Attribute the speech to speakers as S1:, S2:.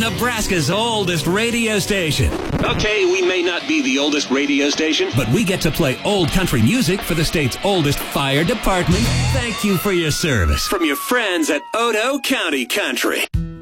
S1: Nebraska's oldest radio station. Okay, we may not be the oldest radio station, but we get to play old country music for the state's oldest fire department. Thank you for your service from your friends at Odo County Country.